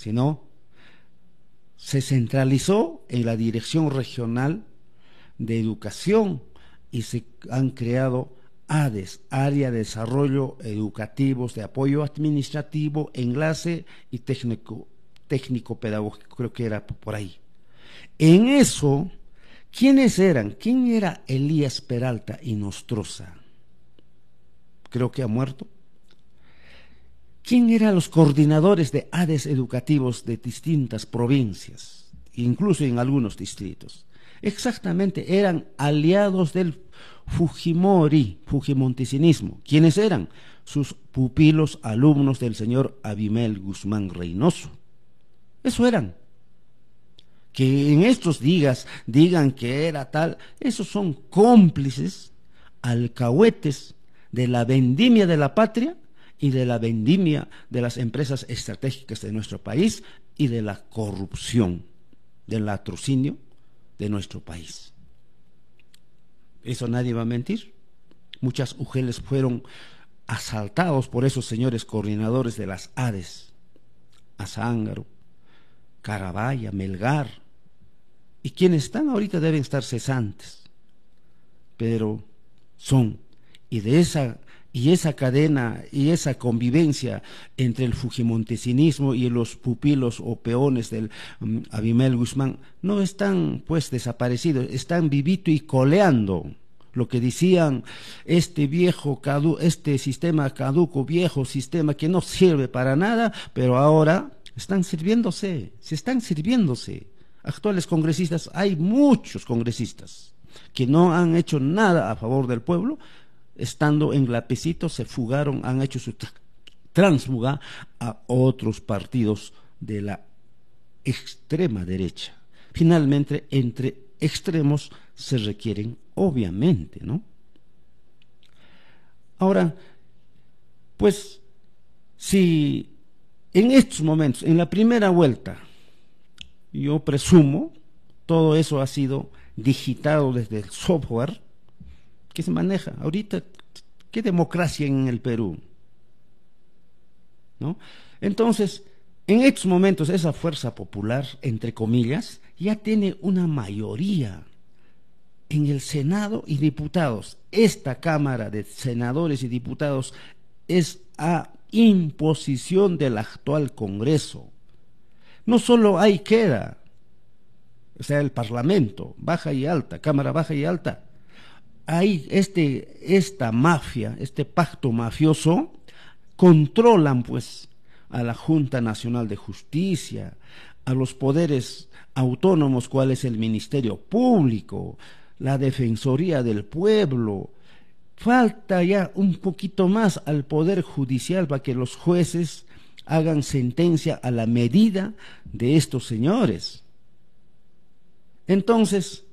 sino se centralizó en la Dirección Regional de Educación y se han creado ADES, Área de Desarrollo Educativos de Apoyo Administrativo, Enlace y Técnico Pedagógico, creo que era por ahí. En eso, ¿quiénes eran? ¿Quién era Elías Peralta y Nostroza? Creo que ha muerto. ¿Quién eran los coordinadores de ADES educativos de distintas provincias, incluso en algunos distritos? Exactamente, eran aliados del fujimontesinismo. ¿Quiénes eran? Sus pupilos alumnos del señor Abimel Guzmán Reynoso. Eso eran. Que en estos días digan que era tal, esos son cómplices, alcahuetes de la vendimia de la patria y de la vendimia de las empresas estratégicas de nuestro país y de la corrupción, del latrocinio de nuestro país. Eso nadie va a mentir. Muchas UGELs fueron asaltados por esos señores coordinadores de las ADES, Azángaro, Carabaya, Melgar, y quienes están ahorita deben estar cesantes, pero son, y esa cadena y esa convivencia entre el fujimontesinismo y los pupilos o peones del Abimel Guzmán no están pues desaparecidos, están vivito y coleando. Lo que decían, este sistema caduco, viejo sistema que no sirve para nada, pero ahora se están sirviéndose. Actuales congresistas, hay muchos congresistas que no han hecho nada a favor del pueblo, estando en Lapecito se fugaron, han hecho su transmuga a otros partidos de la extrema derecha. Finalmente, entre extremos se requieren, obviamente, ¿no? Ahora, pues, si en estos momentos, en la primera vuelta, yo presumo, todo eso ha sido digitado desde el software que se maneja. Ahorita, ¿qué democracia en el Perú? ¿No? Entonces, en estos momentos, esa fuerza popular, entre comillas, ya tiene una mayoría en el Senado y diputados. Esta Cámara de Senadores y Diputados es a imposición del actual Congreso. No solo ahí queda, o sea, el Parlamento, baja y alta, Cámara baja y alta. Ahí esta mafia, este pacto mafioso, controlan pues a la Junta Nacional de Justicia, a los poderes autónomos, cuál es el Ministerio Público, la Defensoría del Pueblo. Falta ya un poquito más al Poder Judicial para que los jueces hagan sentencia a la medida de estos señores. Entonces,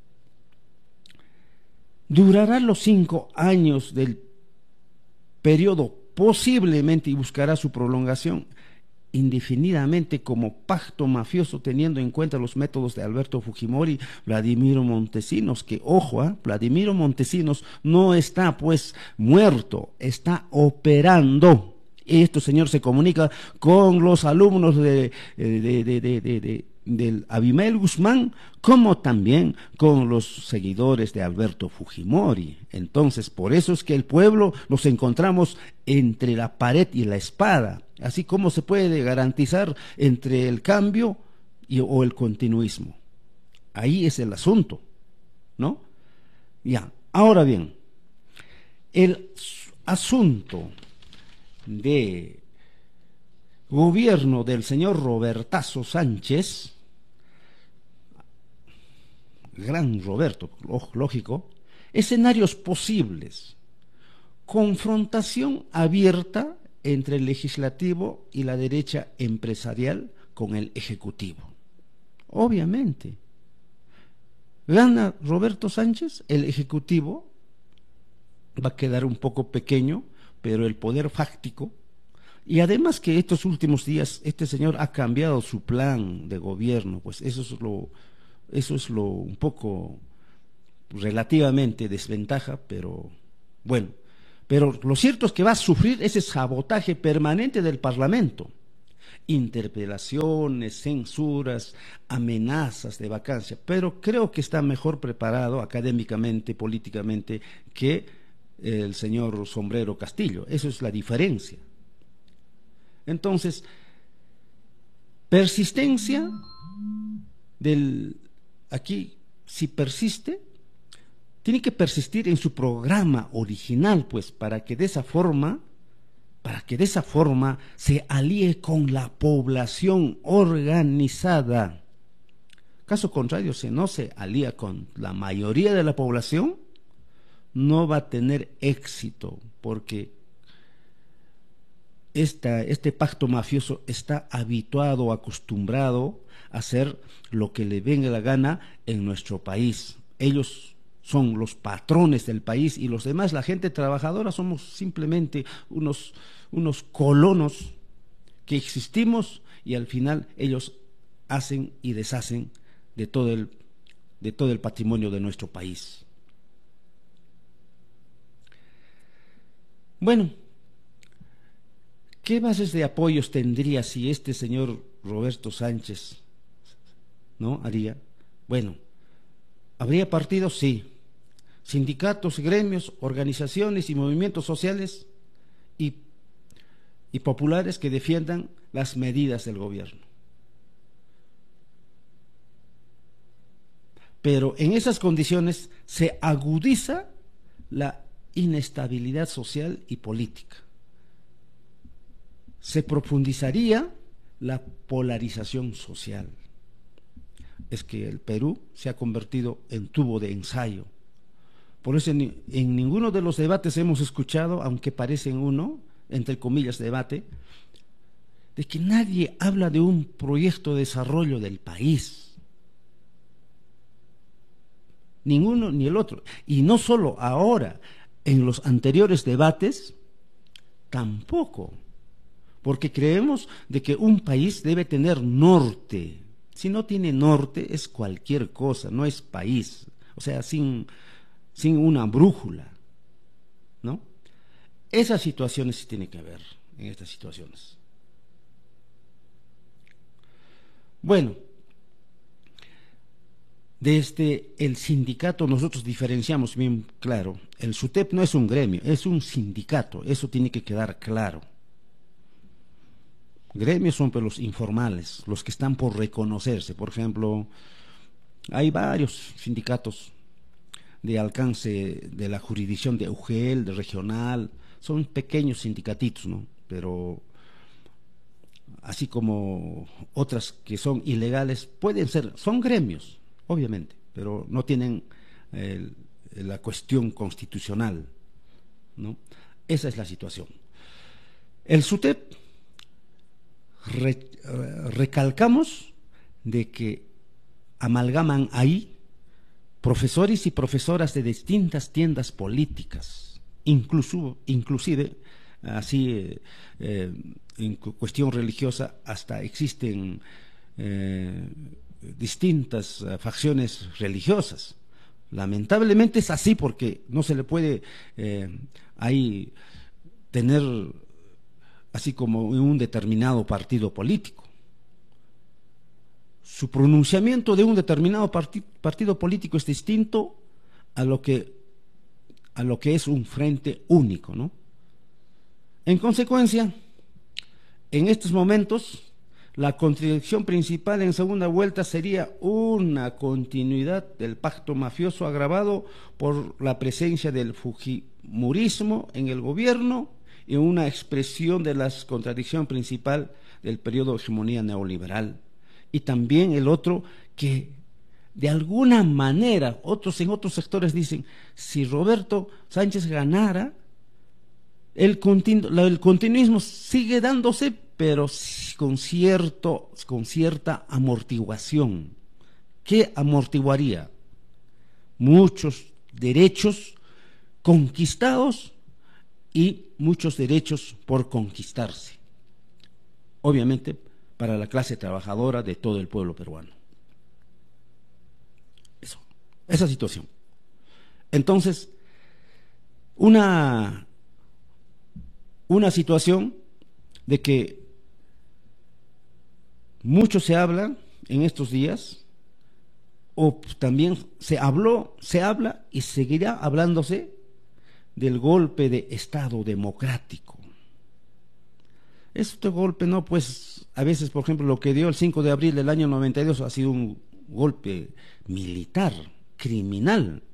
durará los 5 años del periodo posiblemente y buscará su prolongación indefinidamente como pacto mafioso, teniendo en cuenta los métodos de Alberto Fujimori, Vladimiro Montesinos, que ojo, Vladimiro Montesinos no está pues muerto, está operando. Este señor se comunica con los alumnos del Abimel Guzmán, como también con los seguidores de Alberto Fujimori. Entonces, por eso es que el pueblo nos encontramos entre la pared y la espada. Así como se puede garantizar entre el cambio o el continuismo. Ahí es el asunto, ¿no? Ya, ahora bien, el asunto de gobierno del señor Robertazo Sánchez, gran Roberto, lógico, escenarios posibles, confrontación abierta entre el legislativo y la derecha empresarial con el ejecutivo. Obviamente, gana Roberto Sánchez, el ejecutivo va a quedar un poco pequeño, pero el poder fáctico, y además que estos últimos días este señor ha cambiado su plan de gobierno, pues eso es lo un poco relativamente desventaja, pero bueno. Pero lo cierto es que va a sufrir ese sabotaje permanente del Parlamento. interpelaciones, censuras, amenazas de vacancia, pero creo que está mejor preparado académicamente, políticamente, que el señor Sombrero Castillo. Eso es la diferencia. Entonces, persistencia aquí, si persiste, tiene que persistir en su programa original, pues, para que de esa forma se alíe con la población organizada. Caso contrario, si no se alía con la mayoría de la población, no va a tener éxito, porque este pacto mafioso está habituado, acostumbrado a hacer lo que le venga la gana en nuestro país. Ellos son los patrones del país y los demás, la gente trabajadora, somos simplemente unos colonos que existimos, y al final ellos hacen y deshacen de todo el patrimonio de nuestro país. Bueno, ¿qué bases de apoyos tendría si este señor Roberto Sánchez no haría? Bueno, ¿habría partidos? Sí. Sindicatos, gremios, organizaciones y movimientos sociales y populares que defiendan las medidas del gobierno. Pero en esas condiciones se agudiza la inestabilidad social y política. Se profundizaría la polarización social. Es que el Perú se ha convertido en tubo de ensayo. Por eso en ninguno de los debates hemos escuchado, aunque parece en uno, entre comillas, debate, de que nadie habla de un proyecto de desarrollo del país. Ninguno ni el otro. Y no solo ahora, en los anteriores debates, tampoco. Porque creemos de que un país debe tener norte. Si no tiene norte, es cualquier cosa, no es país. O sea, sin una brújula, ¿no? Esas situaciones sí tienen que haber en estas situaciones. Bueno, desde el sindicato nosotros diferenciamos bien claro. El SUTEP no es un gremio, es un sindicato, eso tiene que quedar claro. Gremios son pues los informales, los que están por reconocerse. Por ejemplo, hay varios sindicatos de alcance de la jurisdicción de UGEL, de regional, son pequeños sindicatitos, ¿no? Pero así como otras que son ilegales, pueden ser, son gremios, obviamente, pero no tienen la cuestión constitucional, ¿no? Esa es la situación. El SUTEP, recalcamos de que amalgaman ahí profesores y profesoras de distintas tiendas políticas, inclusive así en cuestión religiosa hasta existen distintas facciones religiosas. Lamentablemente es así, porque no se le puede ahí tener así como en un determinado partido político. Su pronunciamiento de un determinado partido político es distinto a lo que es un frente único, ¿no? En consecuencia, en estos momentos, la contradicción principal en segunda vuelta sería una continuidad del pacto mafioso agravado por la presencia del fujimorismo en el gobierno y una expresión de la contradicción principal del periodo de hegemonía neoliberal. Y también el otro, que de alguna manera, en otros sectores dicen, si Roberto Sánchez ganara, el continuismo sigue dándose, pero con cierta amortiguación. ¿Qué amortiguaría? Muchos derechos conquistados y muchos derechos por conquistarse. Obviamente, para la clase trabajadora de todo el pueblo peruano. Esa situación. Entonces, una situación de que Mucho se habla en estos días, o también se habló, se habla y seguirá hablándose del golpe de Estado democrático. Este golpe no, pues a veces, por ejemplo, lo que dio el 5 de abril del año 92 ha sido un golpe militar, criminal.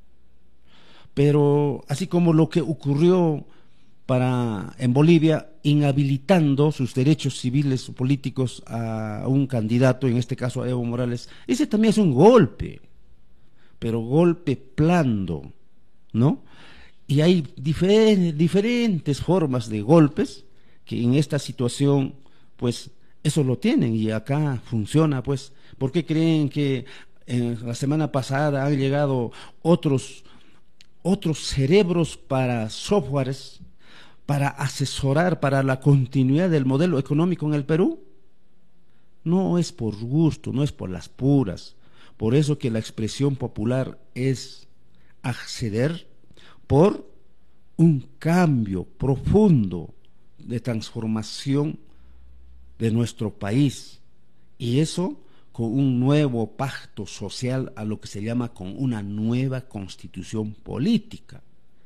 Pero así como lo que ocurrió en Bolivia, inhabilitando sus derechos civiles o políticos a un candidato, en este caso a Evo Morales, ese también es un golpe, pero golpe blando, ¿no? Y hay diferentes formas de golpes que en esta situación, pues, eso lo tienen y acá funciona, pues. ¿Por qué creen que la semana pasada han llegado otros cerebros para softwares, para asesorar para la continuidad del modelo económico en el Perú? No es por gusto, no es por las puras. Por eso que la expresión popular es acceder por un cambio profundo de transformación de nuestro país, y eso con un nuevo pacto social, a lo que se llama con una nueva constitución política.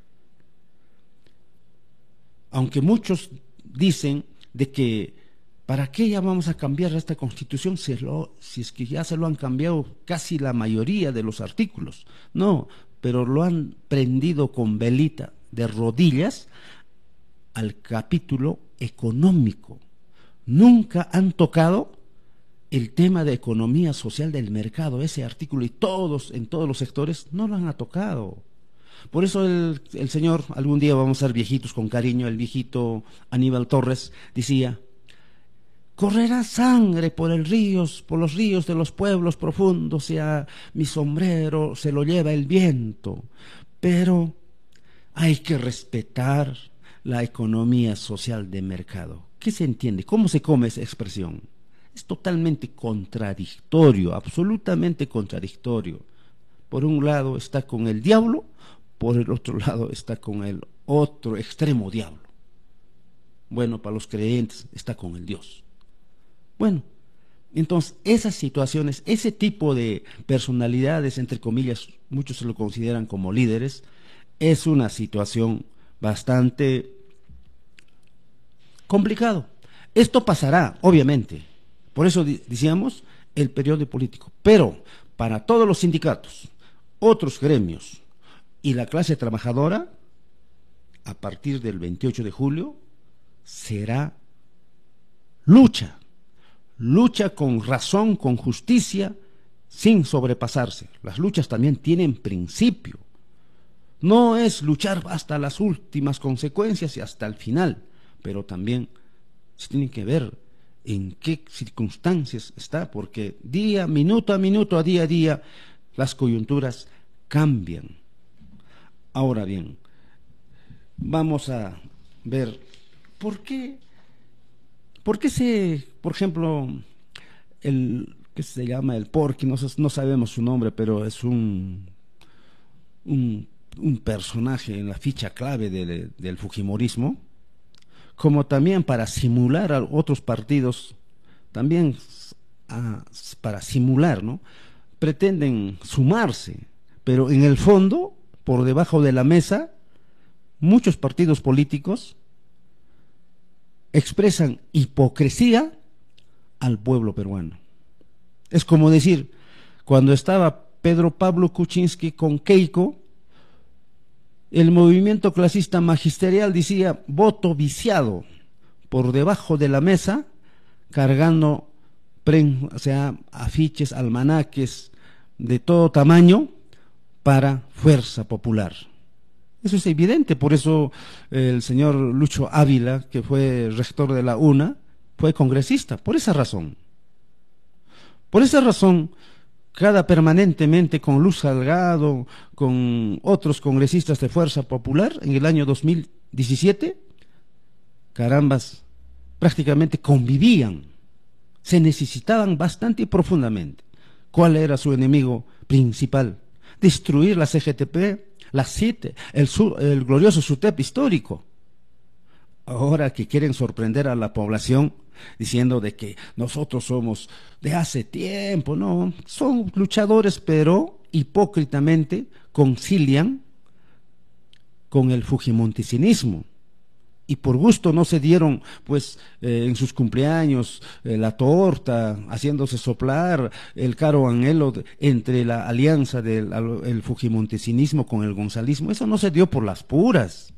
Aunque muchos dicen de que ¿para qué ya vamos a cambiar esta constitución si es que ya se lo han cambiado casi la mayoría de los artículos? No, pero lo han prendido con velita de rodillas al capítulo económico. Nunca han tocado el tema de economía social del mercado, ese artículo, y en todos los sectores no lo han tocado. Por eso el señor, algún día vamos a ser viejitos con cariño, el viejito Aníbal Torres decía: correrá sangre por los ríos de los pueblos profundos, y a mi sombrero se lo lleva el viento, pero hay que respetar la economía social de mercado. ¿Qué se entiende? ¿Cómo se come esa expresión? Es totalmente contradictorio, absolutamente contradictorio. Por un lado está con el diablo, por el otro lado está con el otro extremo diablo. Bueno, para los creyentes está con el Dios. Bueno, entonces esas situaciones, ese tipo de personalidades, entre comillas, muchos se lo consideran como líderes, es una situación bastante complicado. Esto pasará, obviamente. Por eso decíamos el periodo político. Pero para todos los sindicatos, otros gremios y la clase trabajadora, a partir del 28 de julio, será lucha. Lucha con razón, con justicia, sin sobrepasarse. Las luchas también tienen principio. No es luchar hasta las últimas consecuencias y hasta el final, pero también se tiene que ver en qué circunstancias está, porque minuto a minuto, a día, las coyunturas cambian. Ahora bien, vamos a ver por qué por ejemplo, ¿qué se llama? El Porky, no sabemos su nombre, pero es un personaje en la ficha clave del fujimorismo, como también para simular a otros partidos, también para simular, ¿no? Pretenden sumarse, pero en el fondo, por debajo de la mesa, muchos partidos políticos expresan hipocresía al pueblo peruano. Es como decir, cuando estaba Pedro Pablo Kuczynski con Keiko, el movimiento clasista magisterial decía voto viciado, por debajo de la mesa, cargando afiches, almanaques de todo tamaño para Fuerza Popular. Eso es evidente, por eso el señor Lucho Ávila, que fue rector de la UNA, fue congresista, por esa razón. Por esa razón, permanentemente con Luz Salgado, con otros congresistas de Fuerza Popular, en el año 2017, carambas, prácticamente convivían, se necesitaban bastante y profundamente. ¿Cuál era su enemigo principal? Destruir la CGTP, la CIT, el glorioso SUTEP histórico. Ahora que quieren sorprender a la población, diciendo de que nosotros somos de hace tiempo, no, son luchadores, pero hipócritamente concilian con el fujimontesinismo. Y por gusto no se dieron, pues, en sus cumpleaños, la torta, haciéndose soplar el caro anhelo entre la alianza del el fujimontesinismo con el gonzalismo. Eso no se dio por las puras.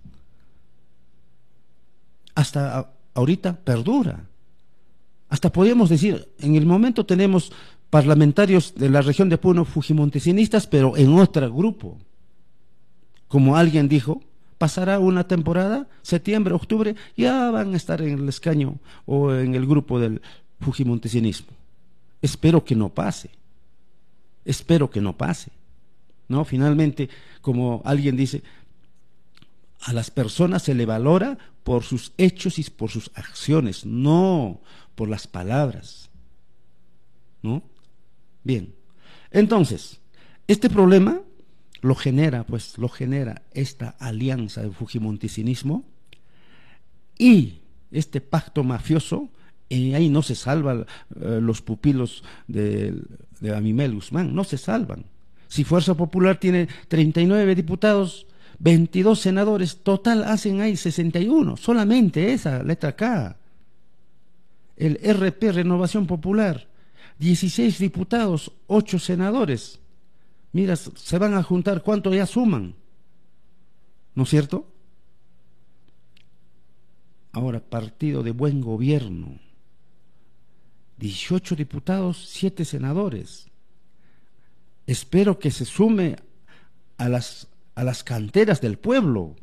Hasta ahorita perdura. Hasta podríamos decir, en el momento tenemos parlamentarios de la región de Puno fujimontesinistas, pero en otro grupo. Como alguien dijo, pasará una temporada, septiembre, octubre, ya van a estar en el escaño o en el grupo del fujimontesinismo. Espero que no pase. Espero que no pase. ¿No? Finalmente, como alguien dice, a las personas se le valora por sus hechos y por sus acciones, no por las palabras. ¿No? Bien. Entonces, este problema lo genera esta alianza del fujimontesinismo y este pacto mafioso, y ahí no se salvan los pupilos de Abimel Guzmán, no se salvan. Si Fuerza Popular tiene 39 diputados, 22 senadores, total hacen ahí 61, solamente esa letra K. El RP, Renovación Popular, 16 diputados, 8 senadores. Mira, se van a juntar, ¿cuánto ya suman? ¿No es cierto? Ahora, Partido de Buen Gobierno, 18 diputados, 7 senadores. Espero que se sume a las canteras del pueblo.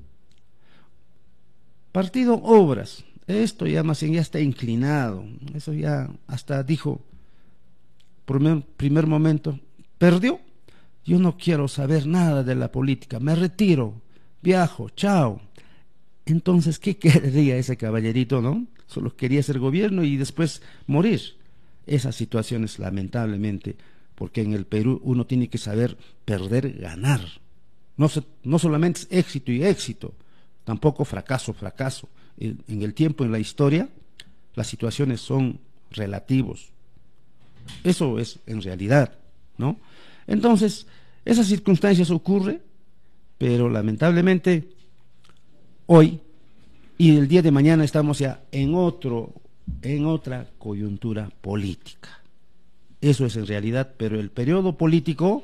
Partido Obras, esto ya más bien ya está inclinado, eso ya hasta dijo, por primer momento, perdió. Yo no quiero saber nada de la política, me retiro, viajo, chao. Entonces, ¿qué quería ese caballerito, no? Solo quería ser gobierno y después morir. Esas situaciones, lamentablemente, porque en el Perú uno tiene que saber perder, ganar. No solamente es éxito y éxito, tampoco fracaso, fracaso. En el tiempo, en la historia, las situaciones son relativos. Eso es en realidad, ¿no? Entonces, esas circunstancias ocurren, pero lamentablemente hoy y el día de mañana estamos ya en otra coyuntura política. Eso es en realidad, pero el periodo político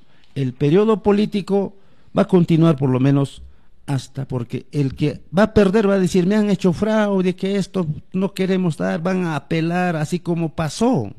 va a continuar por lo menos hasta, porque el que va a perder va a decir, me han hecho fraude, que esto no queremos dar, van a apelar, así como pasó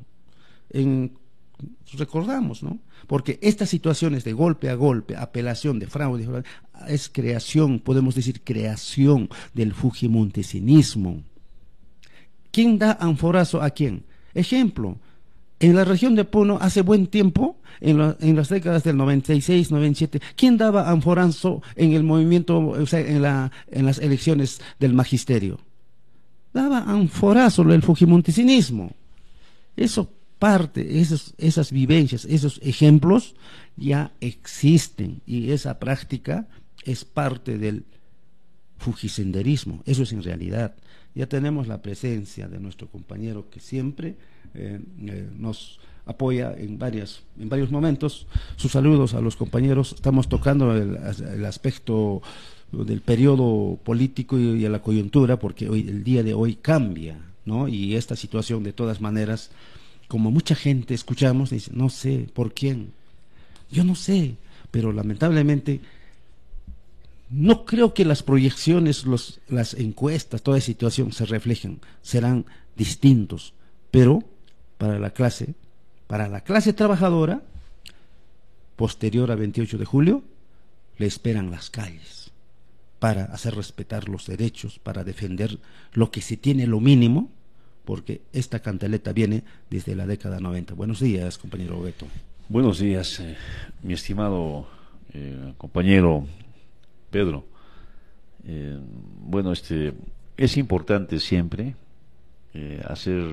recordamos, ¿no? Porque estas situaciones de golpe a golpe, apelación de fraude, es creación, podemos decir creación del fujimontesinismo. ¿Quién da anforazo a quién? Ejemplo, en la región de Puno hace buen tiempo, en las décadas del 96, 97, ¿quién daba anforazo en el movimiento, o sea, en las elecciones del magisterio? Daba anforazo el fujimontesinismo. Eso esas vivencias, esos ejemplos ya existen y esa práctica es parte del fujisenderismo. Eso es en realidad. Ya tenemos la presencia de nuestro compañero que siempre nos apoya en varios momentos. Sus saludos a los compañeros. Estamos tocando el aspecto del periodo político y a la coyuntura, porque el día de hoy cambia, ¿no? Y esta situación, de todas maneras, como mucha gente escuchamos, dice, no sé por quién, yo no sé, pero lamentablemente no creo que las proyecciones, las encuestas, toda situación se reflejen, serán distintos, pero para la clase trabajadora, posterior a 28 de julio, le esperan las calles para hacer respetar los derechos, para defender lo que se tiene, lo mínimo, porque esta cantaleta viene desde la década 90. Buenos días, compañero Beto. Buenos días, mi estimado compañero Pedro. Bueno, es importante siempre hacer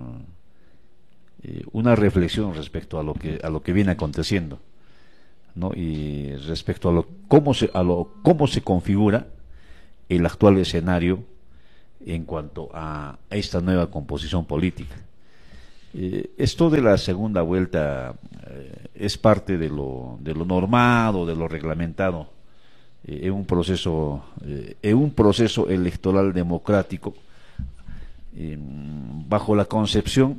una reflexión respecto a lo que viene aconteciendo, ¿no? Y respecto a cómo se configura el actual escenario en cuanto a esta nueva composición política. Esto de la segunda vuelta es parte de lo normado, de lo reglamentado en un proceso electoral democrático, bajo la concepción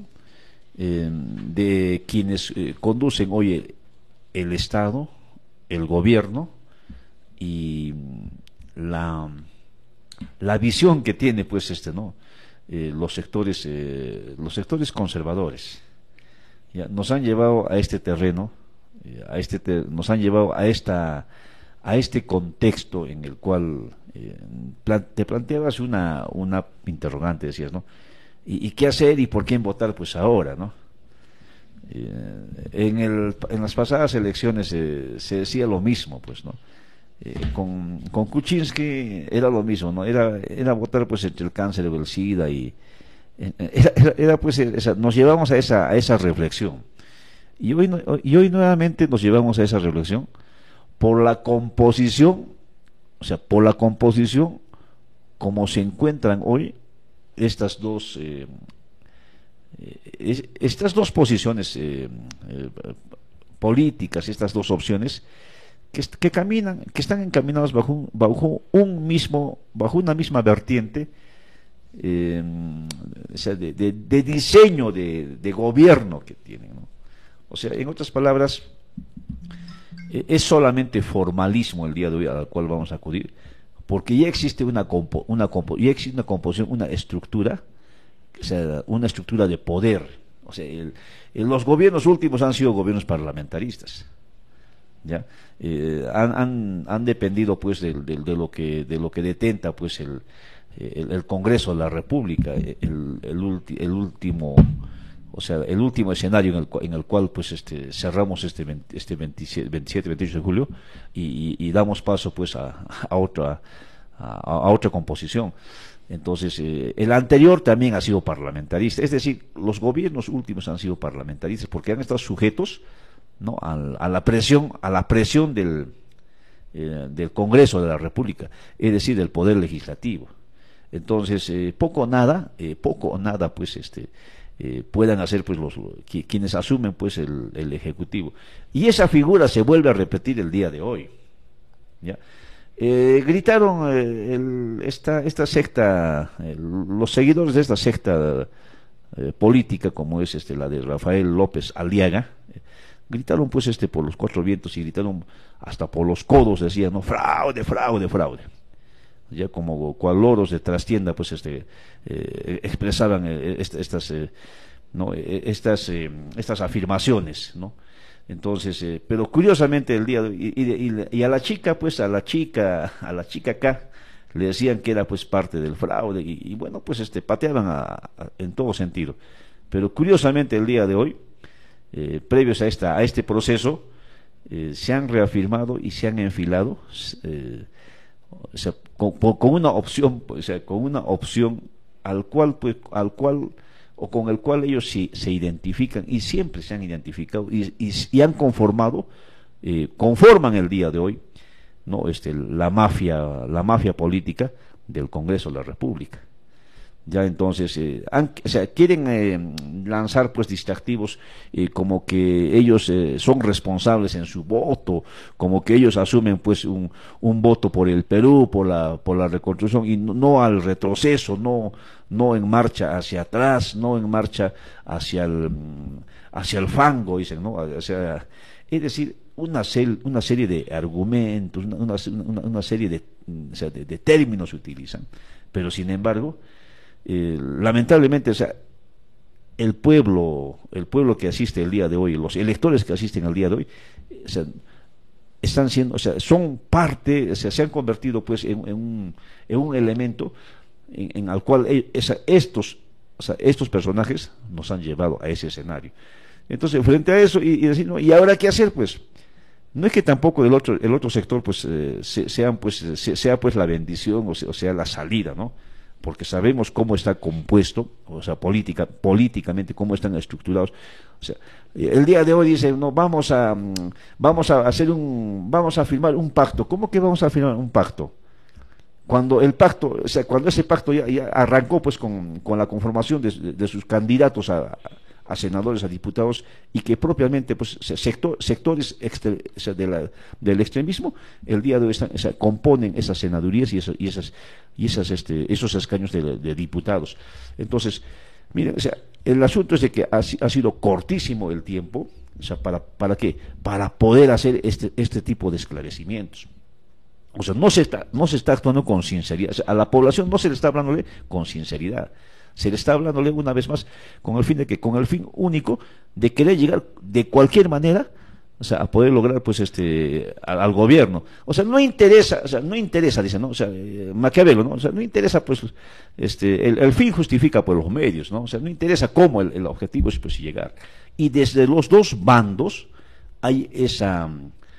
de quienes conducen hoy el Estado, el gobierno y la, la visión que tiene pues los sectores conservadores. Ya, nos han llevado a este terreno, nos han llevado a este contexto en el cual te planteabas una interrogante, decías, ¿no? ¿Y qué hacer y por quién votar? Pues ahora, ¿no? En las pasadas elecciones se decía lo mismo, pues, ¿no? Con Kuczynski era lo mismo, ¿no? Era votar pues entre el cáncer o el SIDA pues nos llevamos a esa reflexión. Y hoy nuevamente nos llevamos a esa reflexión por la composición, o sea, por la composición como se encuentran hoy estas dos posiciones políticas, estas dos opciones que caminan, que están encaminadas bajo una misma vertiente, o sea, de diseño de gobierno que tienen, ¿no? O sea, en otras palabras, es solamente formalismo el día de hoy al cual vamos a acudir, porque ya existe una composición, una estructura, o sea, una estructura de poder. O sea, los gobiernos últimos han sido gobiernos parlamentaristas, ¿ya? Han dependido pues de lo que detenta pues el Congreso de la República, el último, o sea, el último escenario en el cual pues cerramos este 27, 28 de julio y damos paso pues a otra composición. Entonces, el anterior también ha sido parlamentarista, es decir, los gobiernos últimos han sido parlamentaristas porque han estado sujetos, ¿no?, a la presión del Congreso de la República, es decir, del Poder Legislativo. Entonces, poco o nada, pues puedan hacer pues quienes asumen pues el Ejecutivo. Y esa figura se vuelve a repetir el día de hoy, ¿ya? Gritaron esta secta, los seguidores de esta secta política, como es la de Rafael López Aliaga, gritaron pues por los cuatro vientos y gritaron hasta por los codos, decían, no, fraude, fraude, fraude. Ya como cual loros de trastienda pues expresaban estas afirmaciones, ¿no? Entonces, pero curiosamente el día y a la chica acá le decían que era pues parte del fraude y bueno pues pateaban en todo sentido. Pero curiosamente el día de hoy, previos a este proceso, se han reafirmado y se han enfilado, o sea, con una opción, o sea, con una opción al cual o con el cual ellos se identifican y siempre se han identificado y han conformado, conforman el día de hoy, ¿no?, la mafia política del Congreso de la República. Ya entonces, o sea, quieren lanzar pues distractivos, como que ellos son responsables en su voto, como que ellos asumen pues un voto por el Perú, por la reconstrucción y no al retroceso, no en marcha hacia atrás, no en marcha hacia el fango, dicen, ¿no? O sea, es decir, una serie de argumentos, una serie o sea, de términos se utilizan, pero sin embargo, lamentablemente, o sea, el pueblo que asiste el día de hoy, los electores que asisten al día de hoy, o sea, están siendo, o sea, son parte, o sea, se han convertido pues en un elemento en el cual estos personajes nos han llevado a ese escenario. Entonces, frente a eso y decir, no, ¿y ahora qué hacer? Pues no es que tampoco el otro sector pues sea pues la bendición o sea la salida, ¿no? Porque sabemos cómo está compuesto, o sea, políticamente cómo están estructurados. O sea, el día de hoy dice, no, vamos a firmar un pacto. ¿Cómo que vamos a firmar un pacto? cuando el pacto, o sea, cuando ese pacto ya arrancó pues con la conformación de sus candidatos a senadores, a diputados, y que propiamente pues sectores o sea, del extremismo el día de hoy o sea, componen esas senadurías esos escaños de diputados. Entonces, miren, o sea, el asunto es de que ha sido cortísimo el tiempo, o sea, ¿para qué? Para poder hacer este tipo de esclarecimientos. O sea, no se está actuando con sinceridad. O sea, a la población no se le está hablándole con sinceridad. Se le está hablándole una vez más con el fin único de querer llegar de cualquier manera, o sea, a poder lograr pues al gobierno. O sea, no interesa, dice, ¿no? O sea, Maquiavelo, ¿no? O sea, no interesa pues el fin justifica por los medios, ¿no? O sea, no interesa cómo el objetivo es pues llegar. Y desde los dos bandos hay esa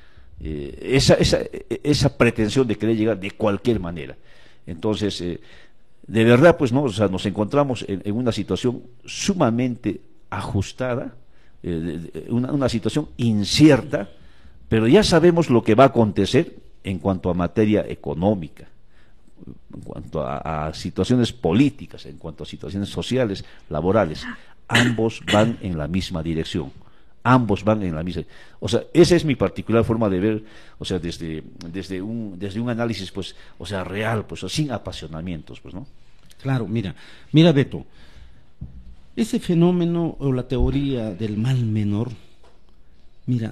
pretensión de querer llegar de cualquier manera. Entonces, de verdad, pues no, o sea, nos encontramos en una situación sumamente ajustada, una situación incierta, pero ya sabemos lo que va a acontecer en cuanto a materia económica, en cuanto a situaciones políticas, en cuanto a situaciones sociales, laborales. Ambos van en la misma dirección. Ambos van en la misma. O sea, esa es mi particular forma de ver, o sea, desde un análisis, pues, o sea, real, pues, sin apasionamientos, pues, ¿no? Claro, mira, Beto, ese fenómeno o la teoría del mal menor, mira,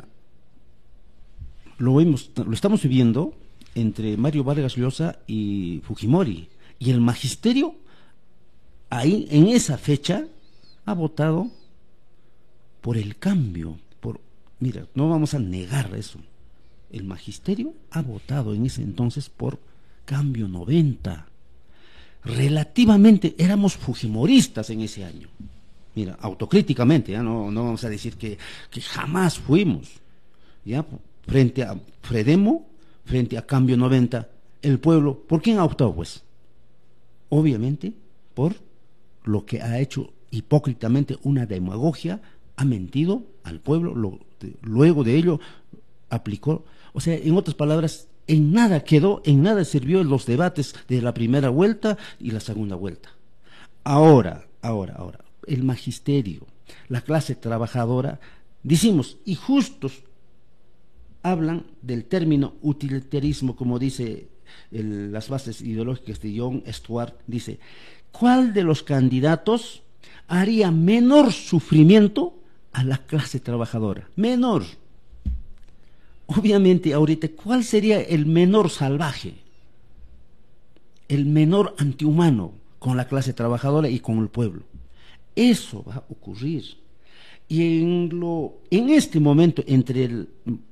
lo estamos viviendo entre Mario Vargas Llosa y Fujimori, y el magisterio ahí en esa fecha ha votado por el cambio, mira, no vamos a negar eso. El magisterio ha votado en ese entonces por Cambio 90. Relativamente éramos fujimoristas en ese año. Mira, autocríticamente, ¿ya? No vamos a decir que jamás fuimos. ¿Ya? Frente a Fredemo, frente a Cambio 90, el pueblo, ¿por quién ha optado? Pues, obviamente, por lo que ha hecho hipócritamente una demagogia, ha mentido al pueblo, luego de ello aplicó, o sea, en otras palabras, en nada quedó, en nada sirvió en los debates de la primera vuelta y la segunda vuelta. Ahora, el magisterio, la clase trabajadora, decimos, y justos hablan del término utilitarismo, como dice las bases ideológicas de John Stuart, dice, ¿cuál de los candidatos haría menor sufrimiento a la clase trabajadora? Menor. Obviamente, ahorita, ¿cuál sería el menor salvaje? El menor antihumano con la clase trabajadora y con el pueblo. Eso va a ocurrir. Y en este momento, entre el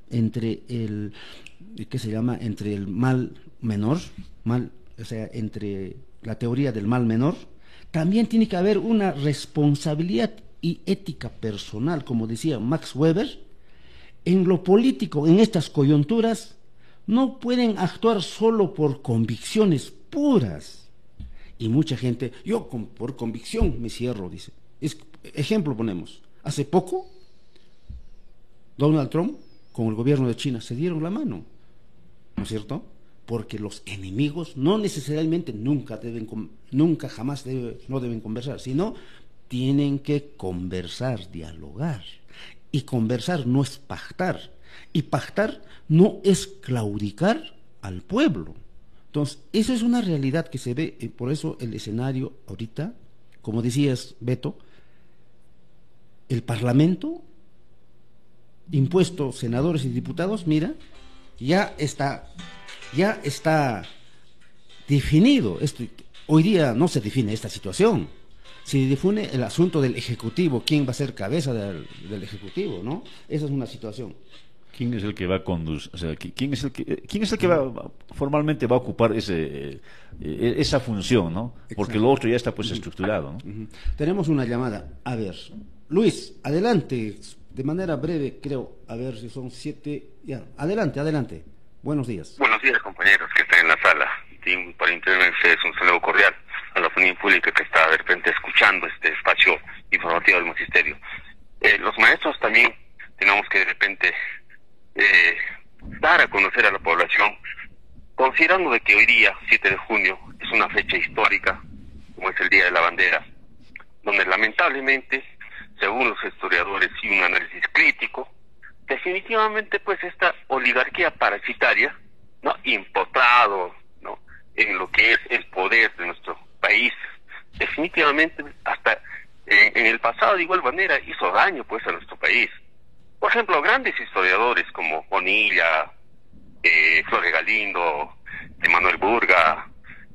¿qué se llama? Entre el mal menor, o sea, entre la teoría del mal menor, también tiene que haber una responsabilidad y ética personal, como decía Max Weber. En lo político, en estas coyunturas, no pueden actuar solo por convicciones puras. Y mucha gente, por convicción me cierro, dice. Ejemplo ponemos, hace poco, Donald Trump con el gobierno de China se dieron la mano, ¿no es cierto? Porque los enemigos no necesariamente nunca jamás no deben conversar, sino tienen que conversar, dialogar. Y conversar no es pactar, y pactar no es claudicar al pueblo. Entonces, esa es una realidad que se ve, por eso el escenario ahorita, como decías, Beto, el Parlamento, impuesto senadores y diputados, mira, ya está definido. Hoy día no se define esta situación. Se define el asunto del Ejecutivo, quién va a ser cabeza del Ejecutivo, ¿no? Esa es una situación. ¿Quién es el que va a conducir? O sea, ¿quién es el que formalmente va a ocupar esa función, ¿no? Exacto. Porque lo otro ya está pues estructurado, ¿no? Tenemos una llamada. A ver, Luis, adelante, de manera breve, creo, a ver si son 7. Ya, adelante. Buenos días. Buenos días, compañeros que están en la sala. Para intervenirse es un saludo cordial a la opinión pública que está de repente escuchando este espacio informativo del magisterio. Los maestros también tenemos que de repente dar a conocer a la población considerando de que hoy día, 7 de junio, es una fecha histórica, como es el Día de la Bandera, donde lamentablemente, según los historiadores y un análisis crítico, definitivamente pues esta oligarquía parasitaria, ¿no?, impostrado, ¿no?, en lo que es el poder de nuestro país, definitivamente hasta en el pasado de igual manera hizo daño pues a nuestro país. Por ejemplo, grandes historiadores como Bonilla, Flores Galindo, Manuel Burga,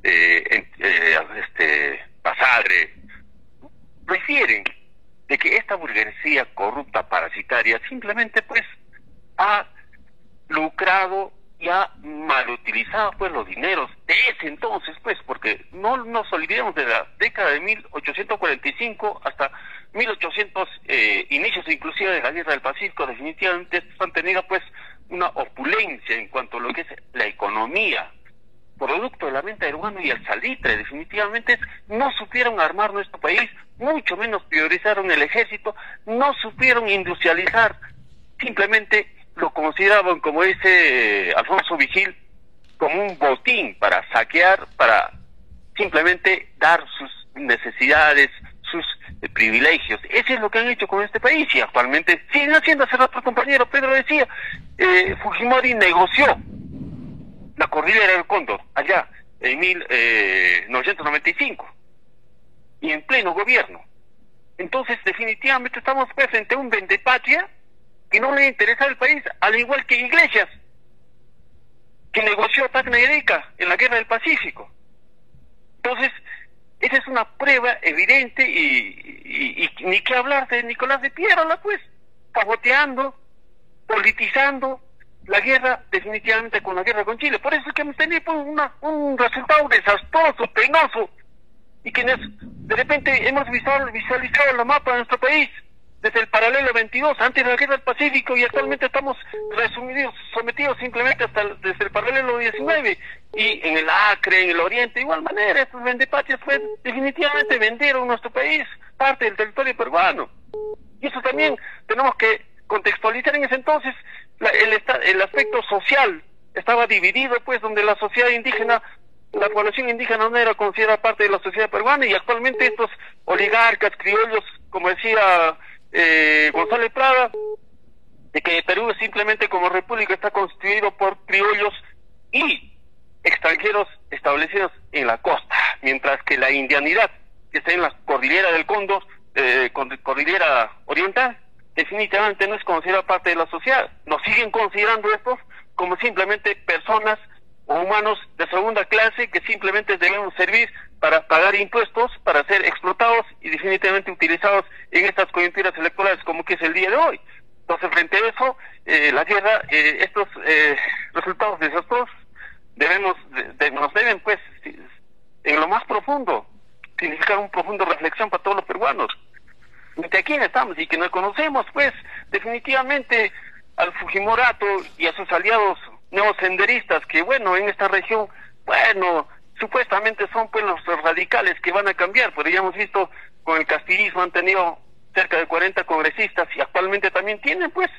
Basadre, refieren de que esta burguesía corrupta parasitaria simplemente pues ha lucrado y ha malutilizado pues los dineros de ese entonces, pues, porque no nos olvidemos de la década de 1845 hasta 1800, inicios inclusive de la Guerra del Pacífico. Definitivamente estos han tenido pues una opulencia en cuanto a lo que es la economía, producto de la venta del guano y el salitre. Definitivamente no supieron armar nuestro país, mucho menos priorizaron el ejército, no supieron industrializar, simplemente lo consideraban, como dice Alfonso Vigil, como un botín para saquear, para simplemente dar sus necesidades, sus privilegios. Eso es lo que han hecho con este país y actualmente siguen haciendo. Hace rato el compañero Pedro decía, Fujimori negoció la cordillera del Cóndor allá en 1995 y en pleno gobierno. Entonces definitivamente estamos pues frente a un vendepatria que no le interesa al país, al igual que Iglesias, que negoció a Tacna y Arica en la Guerra del Pacífico. Entonces, esa es una prueba evidente y ni que hablar de Nicolás de Piérola, pues, saboteando, politizando la guerra, definitivamente con la guerra con Chile. Por eso es que hemos tenido pues, un resultado desastroso, penoso, y que de repente hemos visualizado la mapa de nuestro país desde el paralelo 22, antes de la guerra del Pacífico, y actualmente estamos sometidos simplemente desde el paralelo 19, y en el Acre, en el Oriente, de igual manera, estos vendepatrias pues definitivamente vendieron nuestro país, parte del territorio peruano. Y eso también tenemos que contextualizar en ese entonces, el aspecto social estaba dividido, pues, donde la sociedad indígena, la población indígena no era considerada parte de la sociedad peruana, y actualmente estos oligarcas, criollos, como decía González Prada, de que Perú simplemente como república está constituido por criollos y extranjeros establecidos en la costa, mientras que la indianidad que está en la cordillera del Cóndor, cordillera oriental, definitivamente no es considerada parte de la sociedad. Nos siguen considerando estos como simplemente personas o humanos de segunda clase que simplemente debemos servir para pagar impuestos, para ser explotados y definitivamente utilizados en estas coyunturas electorales como que es el día de hoy. Entonces, frente a eso, la guerra, estos resultados desastrosos nos deben, pues, en lo más profundo, significar una profunda reflexión para todos los peruanos. ¿De quién estamos? Y que nos conocemos, pues, definitivamente al Fujimorato y a sus aliados neosenderistas, que, bueno, en esta región, bueno, supuestamente son, pues, los radicales que van a cambiar, pero ya hemos visto con el castillismo han tenido cerca de 40 congresistas y actualmente también tienen, pues,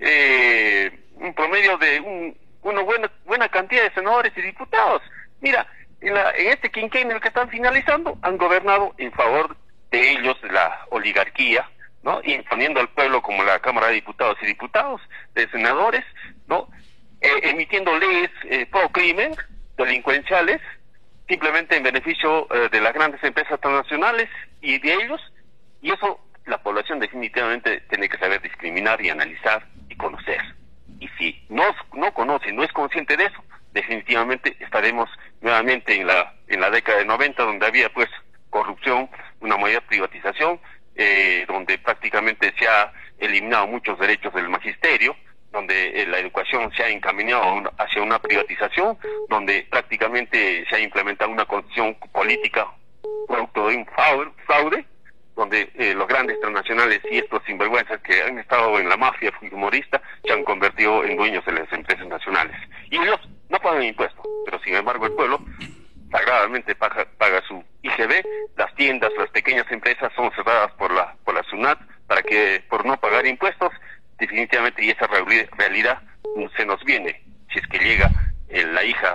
un promedio de una buena cantidad de senadores y diputados. Mira, en este quinquenio que están finalizando, han gobernado en favor de ellos, de la oligarquía, ¿no? Imponiendo al pueblo como la Cámara de Diputados y Diputados, de senadores, ¿no? Emitiendo leyes pro crimen, delincuenciales, simplemente en beneficio de las grandes empresas transnacionales y de ellos, y eso la población definitivamente tiene que saber discriminar y analizar y conocer. Y si no conoce, no es consciente de eso, definitivamente estaremos nuevamente en la década de 90, donde había pues corrupción, una mayor privatización, donde prácticamente se ha eliminado muchos derechos del magisterio, donde la educación se ha encaminado hacia una privatización, donde prácticamente se ha implementado una constitución política producto de un fraude, donde los grandes transnacionales y estos sinvergüenzas que han estado en la mafia fujimorista se han convertido en dueños de las empresas nacionales. Y ellos no pagan impuestos, pero sin embargo el pueblo sagradamente paga su IGB, las tiendas, las pequeñas empresas son cerradas por la SUNAT por no pagar impuestos, definitivamente, y esa realidad se nos viene si es que llega la hija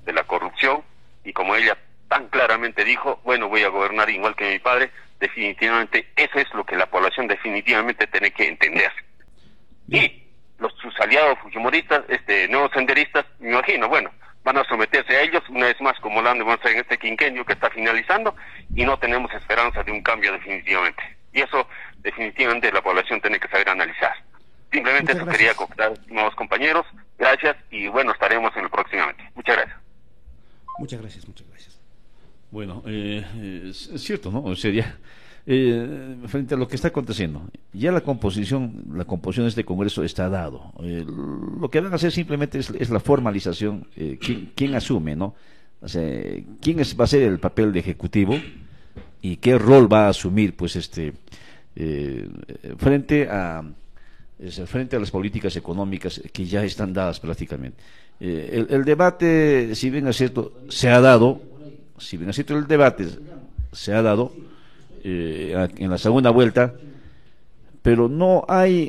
de la corrupción, y como ella tan claramente dijo, bueno, voy a gobernar igual que mi padre. Definitivamente eso es lo que la población definitivamente tiene que entender. Y sus aliados fujimoristas, nuevos senderistas, me imagino, bueno, van a someterse a ellos una vez más, como lo han demostrado en este quinquenio que está finalizando, y no tenemos esperanza de un cambio definitivamente. Y eso definitivamente la población tiene que saber analizar. Simplemente eso quería comentar, estimados compañeros. Gracias, y bueno, estaremos en el próximamente. Muchas gracias. Muchas gracias, muchas gracias. Bueno, es cierto, ¿no? O sea, ya, frente a lo que está aconteciendo, ya la composición de este Congreso está dado. Lo que van a hacer simplemente es la formalización, quién asume, ¿no? O sea, va a ser el papel de ejecutivo y qué rol va a asumir, pues, frente a las políticas económicas que ya están dadas prácticamente. El debate, si bien es cierto, se ha dado. Si bien es cierto, el debate se ha dado en la segunda vuelta, pero no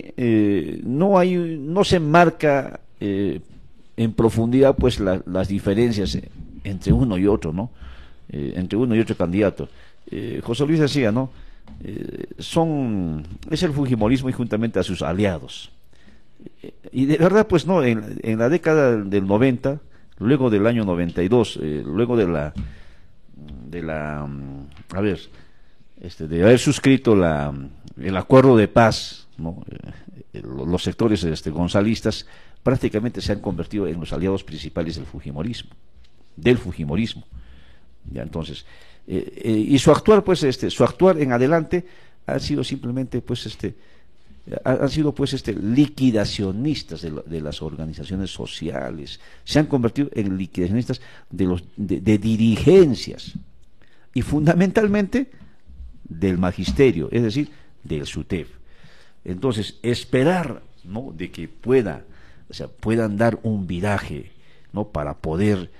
se marca en profundidad, pues, las diferencias entre uno y otro, ¿no? Entre uno y otro candidato. José Luis decía, ¿no? Es el fujimorismo y juntamente a sus aliados. Y de verdad, pues, no, en la década del 90, luego del año 92, luego de haber suscrito el acuerdo de paz, ¿no? Los sectores gonzalistas prácticamente se han convertido en los aliados principales del fujimorismo. Ya, entonces, y su actuar, pues, su actuar en adelante ha sido simplemente, pues, han sido, pues, liquidacionistas de las organizaciones sociales. Se han convertido en liquidacionistas de dirigencias, y fundamentalmente del magisterio, es decir, del SUTEF. Entonces, esperar, ¿no?, de que puedan dar un viraje, ¿no?, para poder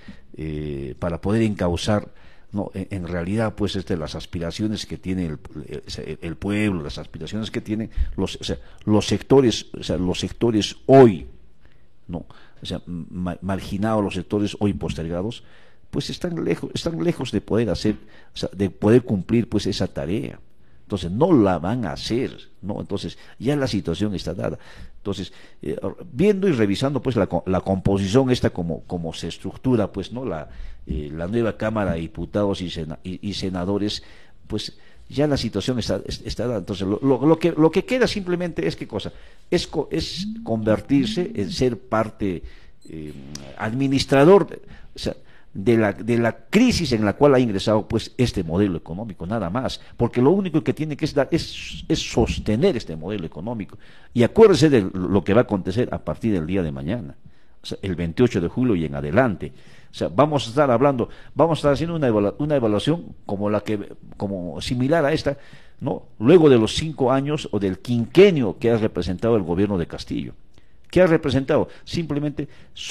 encauzar, ¿no?, en realidad, pues, las aspiraciones que tiene el pueblo, las aspiraciones que tienen los sectores, los sectores hoy, ¿no?, marginados, los sectores hoy postergados, pues están lejos de poder de poder cumplir, pues, esa tarea. Entonces no la van a hacer, ¿no? Entonces ya la situación está dada. Entonces, viendo y revisando, pues, la composición como se estructura, pues, ¿no?, la nueva Cámara de Diputados y Senadores, pues ya la situación está dada. Entonces lo que queda simplemente es, ¿qué cosa? Es convertirse en ser parte administrador, de la crisis en la cual ha ingresado, pues, este modelo económico, nada más, porque lo único que tiene que es sostener este modelo económico. Y acuérdese de lo que va a acontecer a partir del día de mañana, o sea, el 28 de julio y en adelante. O sea, vamos a estar haciendo una evaluación como similar a esta, ¿no?, luego de los 5 años o del quinquenio que ha representado el gobierno de Castillo. ¿Qué ha representado? Simplemente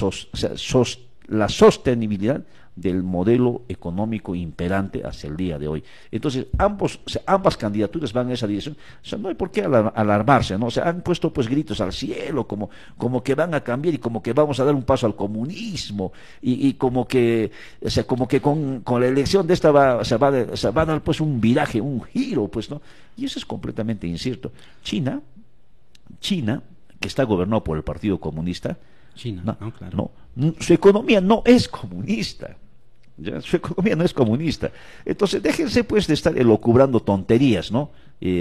la sostenibilidad del modelo económico imperante hasta el día de hoy. Entonces, ambas candidaturas van en esa dirección. O sea, no hay por qué alarmarse, ¿no? O sea, han puesto, pues, gritos al cielo, como que van a cambiar y como que vamos a dar un paso al comunismo, y como que con la elección de esta va a dar, pues, un viraje, un giro, pues, ¿no? Y eso es completamente incierto. China, que está gobernado por el Partido Comunista, China, claro. Su economía no es comunista. ¿Ya? Su economía no es comunista. Entonces, déjense, pues, de estar elucubrando tonterías, ¿no?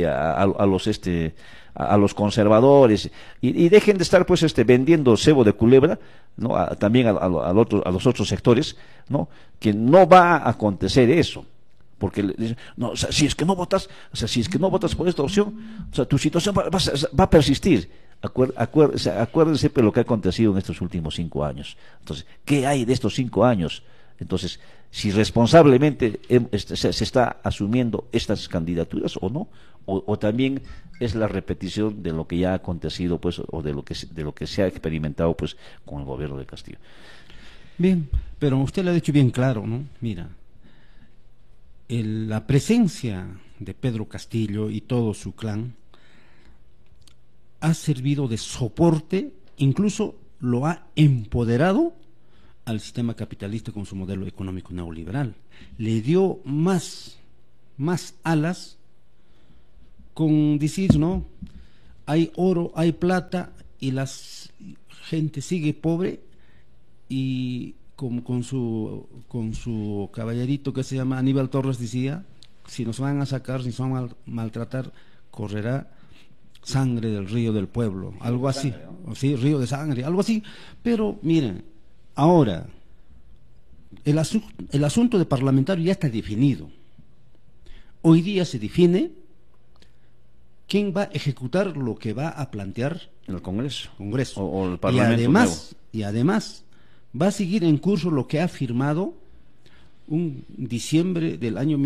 A los conservadores, y dejen de estar, pues, vendiendo cebo de culebra, ¿no?, también a los otros sectores, ¿no?, que no va a acontecer eso. Porque no, o sea, si es que no votas por esta opción, o sea, tu situación va a persistir. Acuérdense de lo que ha acontecido en estos últimos 5 años. Entonces, ¿qué hay de estos 5 años? Entonces, si responsablemente se está asumiendo estas candidaturas o no, o también es la repetición de lo que ya ha acontecido, pues, o de lo que se ha experimentado, pues, con el gobierno de Castillo. Bien, pero usted lo ha dicho bien claro, ¿no? Mira, la presencia de Pedro Castillo y todo su clan ha servido de soporte, incluso lo ha empoderado al sistema capitalista con su modelo económico neoliberal. Le dio más alas con decir, ¿no? Hay oro, hay plata y la gente sigue pobre y con su caballerito que se llama Aníbal Torres decía, si nos van a sacar, si nos van a maltratar, correrá sangre del río del pueblo, algo así, sí, río de sangre, algo así. Pero miren, ahora el asunto de parlamentario ya está definido. Hoy día se define quién va a ejecutar lo que va a plantear el Congreso. O el Parlamento. Y además va a seguir en curso lo que ha firmado un diciembre del año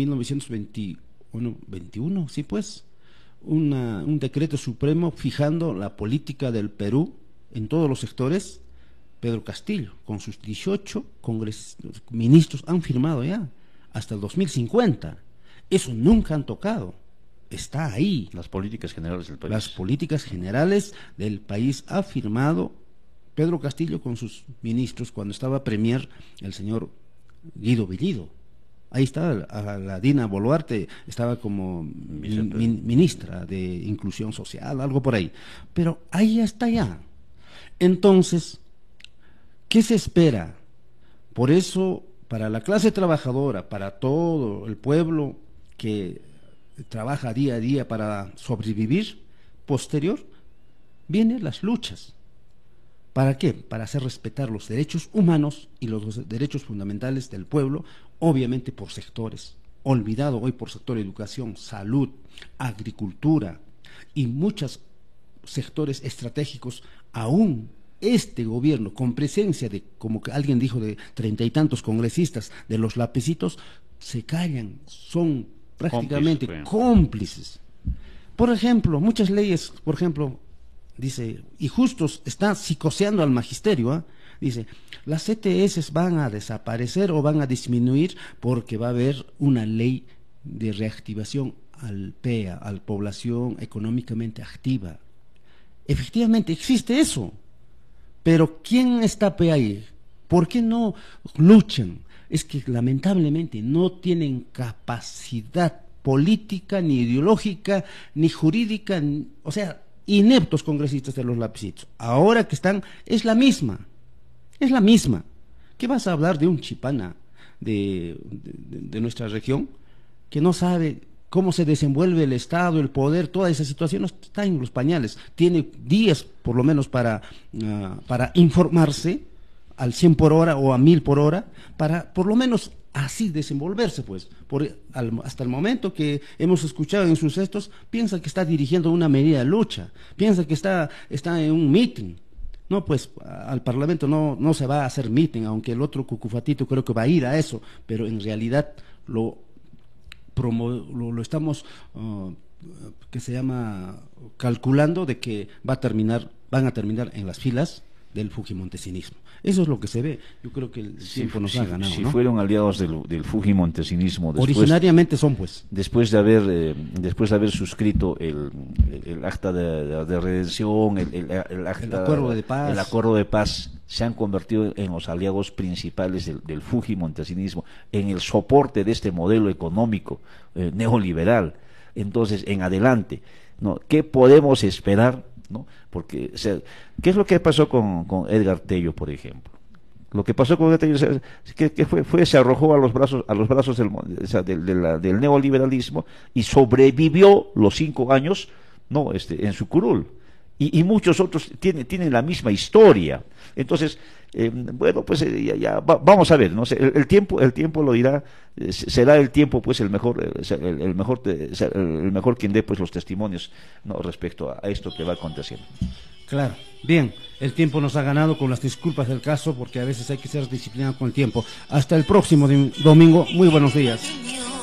1921, sí pues, un decreto supremo fijando la política del Perú en todos los sectores. Pedro Castillo, con sus 18 ministros, han firmado ya hasta el 2050. Eso nunca han tocado. Está ahí. Las políticas generales del país. Las políticas generales del país ha firmado Pedro Castillo con sus ministros cuando estaba premier el señor Guido Bellido. Ahí está, la Dina Boluarte estaba como ministra de Inclusión Social, algo por ahí. Pero ahí está ya. Entonces, ¿qué se espera? Por eso, para la clase trabajadora, para todo el pueblo que trabaja día a día para sobrevivir, posterior, vienen las luchas. ¿Para qué? Para hacer respetar los derechos humanos y los derechos fundamentales del pueblo, obviamente por sectores, olvidado hoy por sector educación, salud, agricultura y muchos sectores estratégicos. Aún este gobierno, con presencia de, como que alguien dijo, de 30 y tantos congresistas, de los lapecitos, se callan, son prácticamente cómplices. Por ejemplo, muchas leyes, por ejemplo, dice, y justos está psicoseando al magisterio, ¿eh? Dice, las ETS van a desaparecer o van a disminuir porque va a haber una ley de reactivación al PEA, a la población económicamente activa. Efectivamente, existe eso, pero ¿quién está ahí? ¿Por qué no luchan? Es que lamentablemente no tienen capacidad política, ni ideológica, ni jurídica, o sea, ineptos congresistas de los lapicitos. Ahora que están, es la misma. ¿Qué vas a hablar de un chipana de nuestra región que no sabe cómo se desenvuelve el Estado, el poder, toda esa situación está en los pañales? Tiene días por lo menos para informarse al 100 por hora o a 1000 por hora, para por lo menos así desenvolverse, pues. Hasta el momento que hemos escuchado en sus gestos, piensa que está dirigiendo una medida de lucha, piensa que está en un meeting. No, pues al Parlamento no se va a hacer meeting, aunque el otro cucufatito creo que va a ir a eso, pero en realidad lo estamos, que se llama, calculando de que van a terminar en las filas del fujimontesinismo. Eso es lo que se ve. Yo creo que el tiempo nos ha ganado, si ¿no? fueron aliados del fujimontesinismo originariamente son, pues, después de haber suscrito el acta de redención, el acuerdo de paz, se han convertido en los aliados principales del fujimontesinismo, en el soporte de este modelo económico neoliberal. Entonces, en adelante, ¿no? ¿Qué podemos esperar? ¿No? Porque, o sea, ¿qué es lo que pasó con Edgar Tello, por ejemplo? Lo que pasó con Edgar Tello, que se arrojó a los brazos del neoliberalismo y sobrevivió los 5 años, ¿no? En su curul. Y muchos otros tienen la misma historia. Entonces, bueno, pues vamos a ver, ¿no? El tiempo lo dirá. Será el tiempo, pues, el mejor quien dé, pues, los testimonios, ¿no? Respecto a esto que va aconteciendo. Claro. Bien, el tiempo nos ha ganado, con las disculpas del caso, porque a veces hay que ser disciplinado con el tiempo. Hasta el próximo domingo. Muy buenos días.